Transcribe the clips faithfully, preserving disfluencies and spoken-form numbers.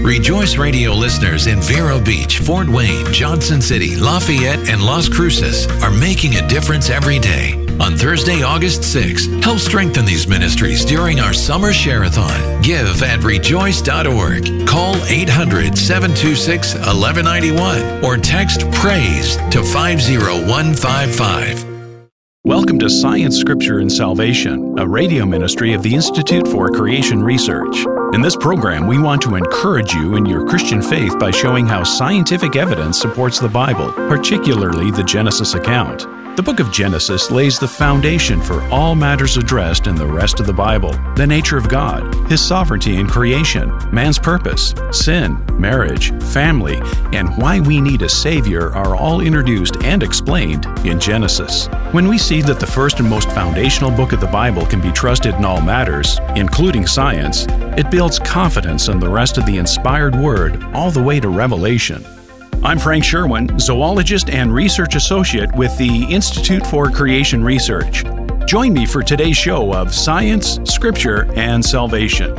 Rejoice Radio listeners in Vero Beach, Fort Wayne, Johnson City, Lafayette, and Las Cruces are making a difference every day. On Thursday, August sixth, help strengthen these ministries during our summer share-a-thon. Give at rejoice dot org. Call eight hundred, seven two six, one one nine one or text PRAISE to five zero one five five. Welcome to Science, Scripture, and Salvation, a radio ministry of the Institute for Creation Research. In this program, we want to encourage you in your Christian faith by showing how scientific evidence supports the Bible, particularly the Genesis account. The book of Genesis lays the foundation for all matters addressed in the rest of the Bible: the nature of God, His sovereignty in creation, man's purpose, sin, marriage, family, and why we need a Savior are all introduced and explained in Genesis. When we see that the first and most foundational book of the Bible can be trusted in all matters, including science, it builds confidence in the rest of the inspired Word all the way to Revelation. I'm Frank Sherwin, zoologist and research associate with the Institute for Creation Research. Join me for today's show of Science, Scripture, and Salvation.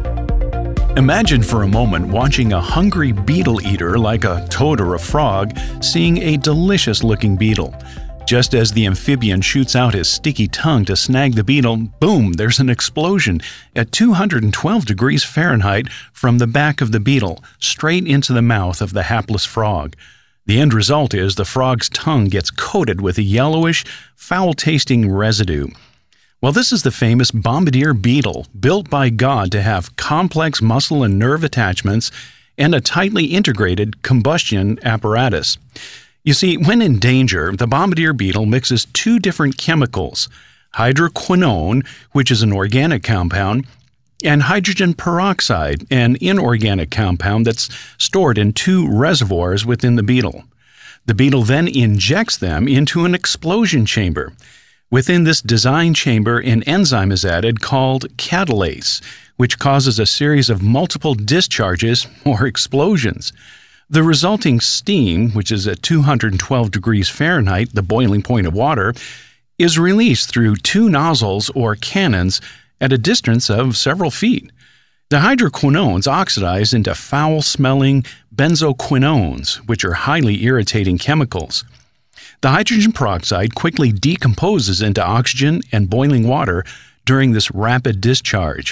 Imagine for a moment watching a hungry beetle eater like a toad or a frog seeing a delicious-looking beetle. Just as the amphibian shoots out his sticky tongue to snag the beetle, boom, there's an explosion at two hundred twelve degrees Fahrenheit from the back of the beetle, straight into the mouth of the hapless frog. The end result is the frog's tongue gets coated with a yellowish, foul-tasting residue. Well, this is the famous bombardier beetle, built by God to have complex muscle and nerve attachments and a tightly integrated combustion apparatus. You see, when in danger, the bombardier beetle mixes two different chemicals: hydroquinone, which is an organic compound, and hydrogen peroxide, an inorganic compound that's stored in two reservoirs within the beetle. The beetle then injects them into an explosion chamber. Within this design chamber, an enzyme is added called catalase, which causes a series of multiple discharges or explosions. The resulting steam, which is at two hundred twelve degrees Fahrenheit, the boiling point of water, is released through two nozzles or cannons at a distance of several feet. The hydroquinones oxidize into foul-smelling benzoquinones, which are highly irritating chemicals. The hydrogen peroxide quickly decomposes into oxygen and boiling water during this rapid discharge.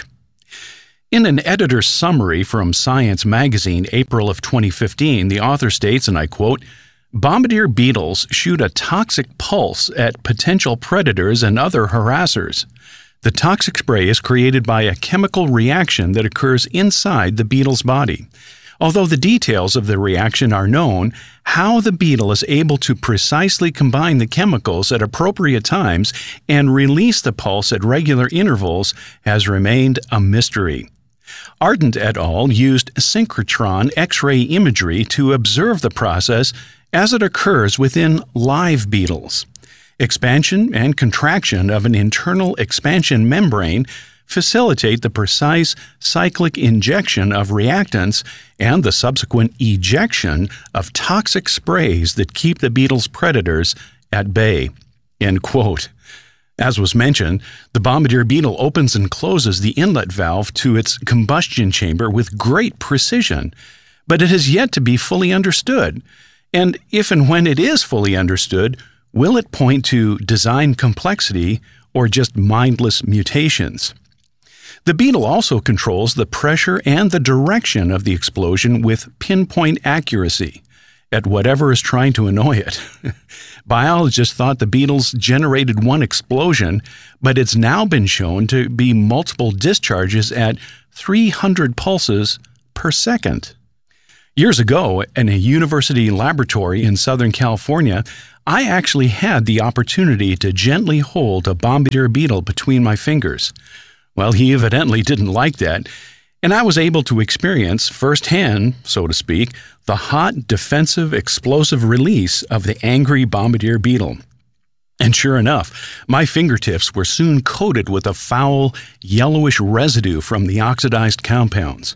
In an editor's summary from Science magazine, April of twenty fifteen, the author states, and I quote, "Bombardier beetles shoot a toxic pulse at potential predators and other harassers. The toxic spray is created by a chemical reaction that occurs inside the beetle's body. Although the details of the reaction are known, how the beetle is able to precisely combine the chemicals at appropriate times and release the pulse at regular intervals has remained a mystery." Ardent et al. Used synchrotron X-ray imagery to observe the process as it occurs within live beetles. Expansion and contraction of an internal expansion membrane facilitate the precise cyclic injection of reactants and the subsequent ejection of toxic sprays that keep the beetle's predators at bay. End quote. As was mentioned, the bombardier beetle opens and closes the inlet valve to its combustion chamber with great precision, but it has yet to be fully understood. And if and when it is fully understood, will it point to design complexity or just mindless mutations? The beetle also controls the pressure and the direction of the explosion with pinpoint accuracy at whatever is trying to annoy it. Biologists thought the beetles generated one explosion, but it's now been shown to be multiple discharges at three hundred pulses per second. Years ago, in a university laboratory in Southern California, I actually had the opportunity to gently hold a bombardier beetle between my fingers. Well, he evidently didn't like that, and I was able to experience firsthand, so to speak, the hot, defensive, explosive release of the angry bombardier beetle. And sure enough, my fingertips were soon coated with a foul, yellowish residue from the oxidized compounds.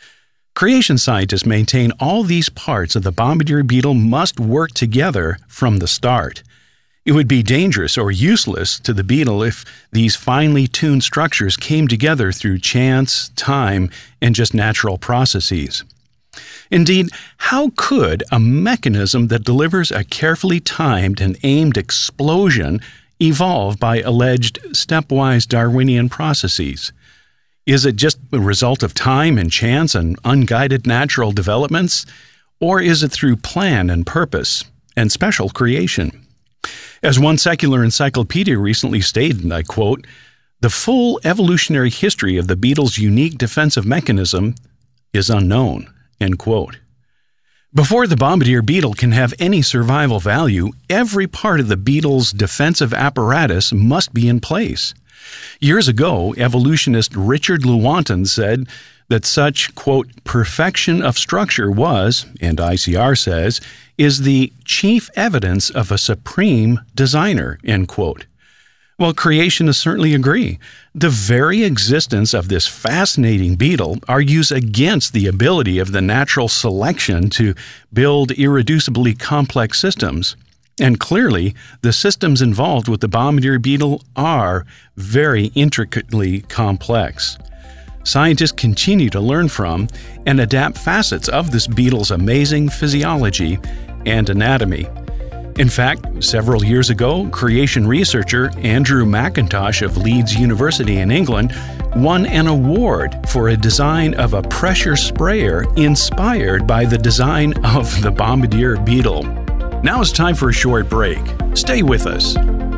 Creation scientists maintain all these parts of the bombardier beetle must work together from the start. It would be dangerous or useless to the beetle if these finely tuned structures came together through chance, time, and just natural processes. Indeed, how could a mechanism that delivers a carefully timed and aimed explosion evolve by alleged stepwise Darwinian processes? Is it just a result of time and chance and unguided natural developments? Or is it through plan and purpose and special creation? As one secular encyclopedia recently stated, and I quote, "The full evolutionary history of the beetle's unique defensive mechanism is unknown," end quote. Before the bombardier beetle can have any survival value, every part of the beetle's defensive apparatus must be in place. Years ago, evolutionist Richard Lewontin said that such, quote, "perfection of structure was," and I C R says, "is the chief evidence of a supreme designer," end quote. Well, creationists certainly agree. The very existence of this fascinating beetle argues against the ability of the natural selection to build irreducibly complex systems. And clearly, the systems involved with the bombardier beetle are very intricately complex. Scientists continue to learn from and adapt facets of this beetle's amazing physiology and anatomy. In fact, several years ago, creation researcher Andrew McIntosh of Leeds University in England won an award for a design of a pressure sprayer inspired by the design of the bombardier beetle. Now it's time for a short break. Stay with us.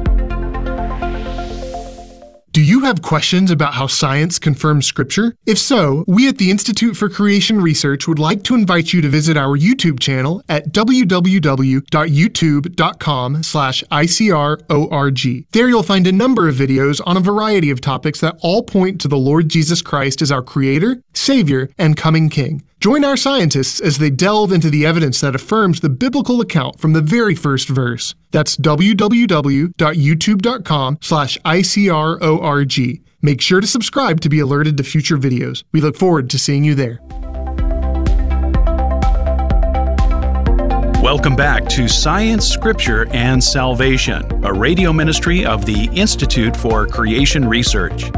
Do you have questions about how science confirms Scripture? If so, we at the Institute for Creation Research would like to invite you to visit our YouTube channel at w w w dot youtube dot com slash I C R O R G. There you'll find a number of videos on a variety of topics that all point to the Lord Jesus Christ as our Creator, Savior, and coming King. Join our scientists as they delve into the evidence that affirms the biblical account from the very first verse. That's w w w dot youtube dot com slash I C R O R G. Make sure to subscribe to be alerted to future videos. We look forward to seeing you there. Welcome back to Science, Scripture, and Salvation, a radio ministry of the Institute for Creation Research.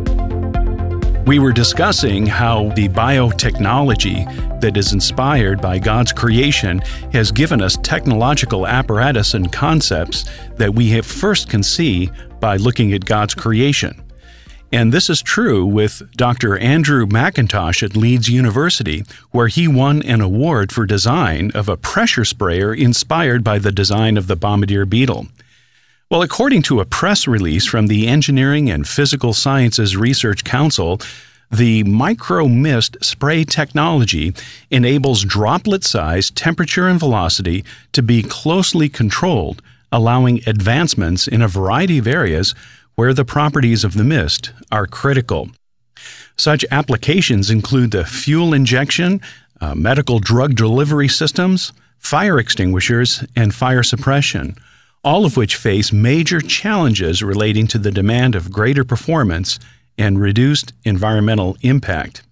We were discussing how the biotechnology that is inspired by God's creation has given us technological apparatus and concepts that we have first can see by looking at God's creation. And this is true with Doctor Andrew McIntosh at Leeds University, where he won an award for design of a pressure sprayer inspired by the design of the bombardier beetle. Well, according to a press release from the Engineering and Physical Sciences Research Council, the micro-mist spray technology enables droplet-sized temperature and velocity to be closely controlled, allowing advancements in a variety of areas where the properties of the mist are critical. Such applications include the fuel injection, uh, medical drug delivery systems, fire extinguishers, and fire suppression, all of which face major challenges relating to the demand of greater performance and reduced environmental impact.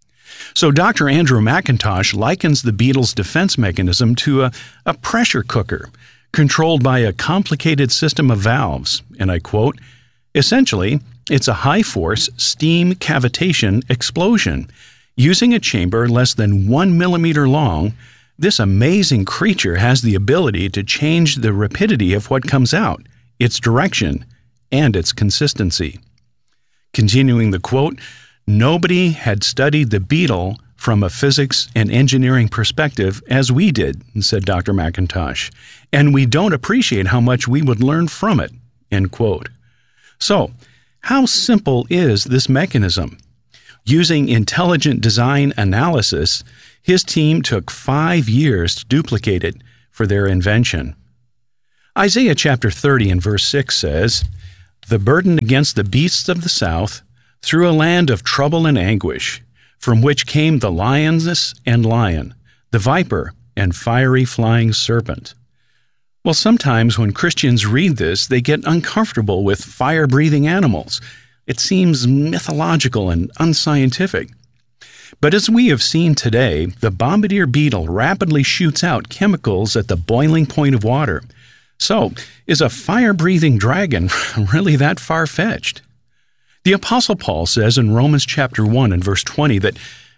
So Doctor Andrew McIntosh likens the beetle's defense mechanism to a, a pressure cooker controlled by a complicated system of valves, and I quote, "Essentially, it's a high-force steam cavitation explosion. Using a chamber less than one millimeter long, this amazing creature has the ability to change the rapidity of what comes out, its direction, and its consistency." Continuing the quote, "Nobody had studied the beetle from a physics and engineering perspective as we did," said Doctor McIntosh, "and we don't appreciate how much we would learn from it," end quote. So, how simple is this mechanism? Using intelligent design analysis, his team took five years to duplicate it for their invention. Isaiah chapter thirty and verse six says, "The burden against the beasts of the south, through a land of trouble and anguish, from which came the lioness and lion, the viper and fiery flying serpent." Well, sometimes when Christians read this, they get uncomfortable with fire-breathing animals. It seems mythological and unscientific. But as we have seen today, the bombardier beetle rapidly shoots out chemicals at the boiling point of water. So, is a fire-breathing dragon really that far-fetched? The Apostle Paul says in Romans chapter one and verse twenty that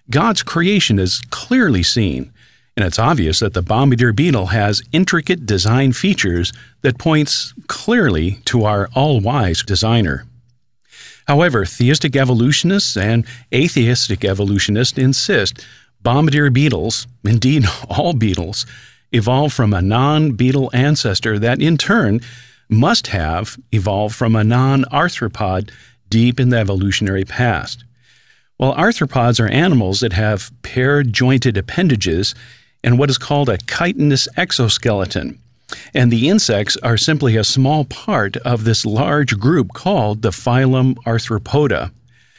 God's creation is clearly seen, and it's obvious that the bombardier beetle has intricate design features that points clearly to our all-wise designer. However, theistic evolutionists and atheistic evolutionists insist bombardier beetles, indeed all beetles, evolved from a non-beetle ancestor that in turn must have evolved from a non-arthropod deep in the evolutionary past. Well, arthropods are animals that have paired jointed appendages and what is called a chitinous exoskeleton. And the insects are simply a small part of this large group called the phylum Arthropoda.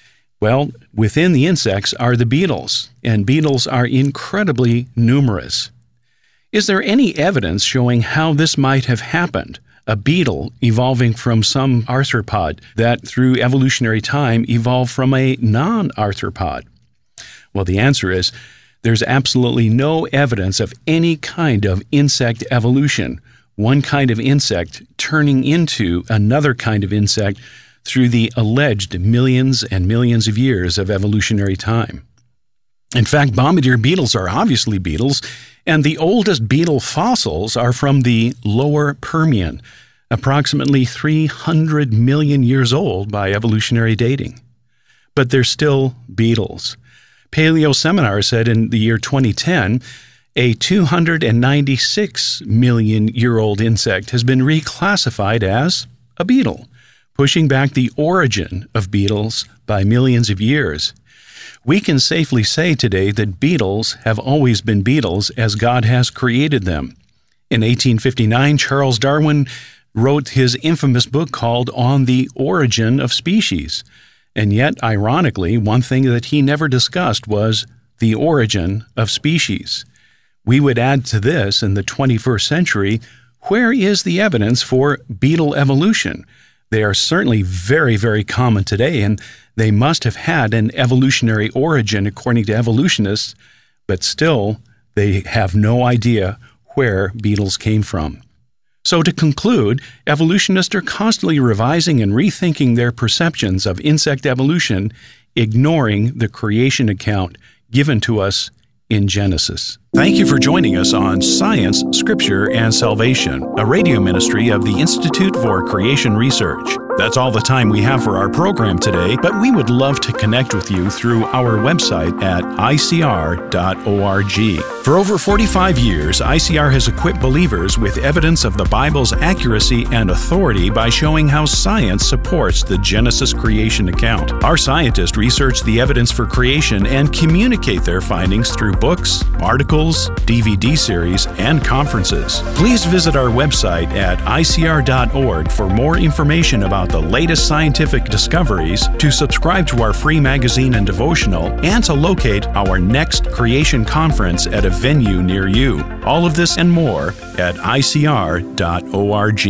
Well, within the insects are the beetles, and beetles are incredibly numerous. Is there any evidence showing how this might have happened? A beetle evolving from some arthropod that through evolutionary time evolved from a non-arthropod? Well, the answer is there's absolutely no evidence of any kind of insect evolution, one kind of insect turning into another kind of insect through the alleged millions and millions of years of evolutionary time. In fact, bombardier beetles are obviously beetles, and the oldest beetle fossils are from the Lower Permian, approximately three hundred million years old by evolutionary dating. But they're still beetles. Paleo Seminar said in the year twenty ten, a two hundred ninety-six million year old insect has been reclassified as a beetle, pushing back the origin of beetles by millions of years. We can safely say today that beetles have always been beetles as God has created them. In eighteen fifty-nine, Charles Darwin wrote his infamous book called On the Origin of Species. And yet, ironically, one thing that he never discussed was the origin of species. We would add to this in the twenty-first century, where is the evidence for beetle evolution? They are certainly very, very common today, and they must have had an evolutionary origin according to evolutionists, but still, they have no idea where beetles came from. So to conclude, evolutionists are constantly revising and rethinking their perceptions of insect evolution, ignoring the creation account given to us in Genesis. Thank you for joining us on Science, Scripture, and Salvation, a radio ministry of the Institute for Creation Research. That's all the time we have for our program today, but we would love to connect with you through our website at I C R dot org. For over forty-five years, I C R has equipped believers with evidence of the Bible's accuracy and authority by showing how science supports the Genesis creation account. Our scientists research the evidence for creation and communicate their findings through books, articles, D V D series, and conferences. Please visit our website at I C R dot org for more information about the latest scientific discoveries, to subscribe to our free magazine and devotional, and to locate our next creation conference at a venue near you. All of this and more at I C R dot org.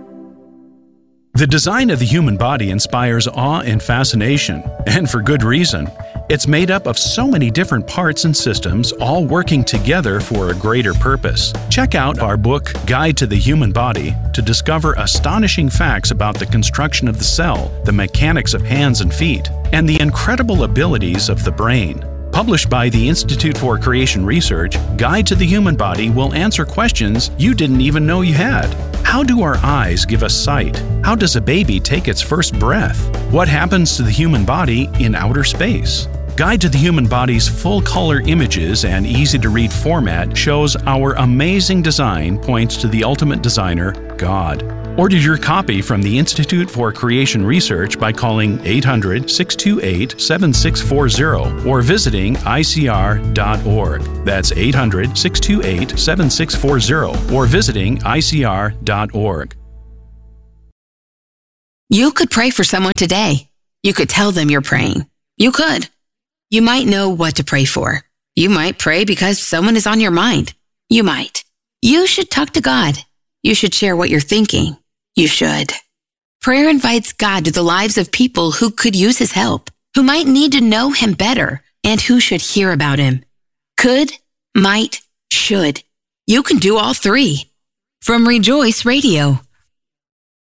The design of the human body inspires awe and fascination, and for good reason. It's made up of so many different parts and systems, all working together for a greater purpose. Check out our book, Guide to the Human Body, to discover astonishing facts about the construction of the cell, the mechanics of hands and feet, and the incredible abilities of the brain. Published by the Institute for Creation Research, Guide to the Human Body will answer questions you didn't even know you had. How do our eyes give us sight? How does a baby take its first breath? What happens to the human body in outer space? Guide to the Human Body's full-color images and easy-to-read format shows our amazing design points to the ultimate designer, God. Order your copy from the Institute for Creation Research by calling eight hundred, six two eight, seven six four zero or visiting I C R dot org. That's eight hundred, six two eight, seven six four zero or visiting I C R dot org. You could pray for someone today. You could tell them you're praying. You could. You might know what to pray for. You might pray because someone is on your mind. You might. You should talk to God. You should share what you're thinking. You should. Prayer invites God to the lives of people who could use His help, who might need to know Him better, and who should hear about Him. Could, might, should. You can do all three. From Rejoice Radio,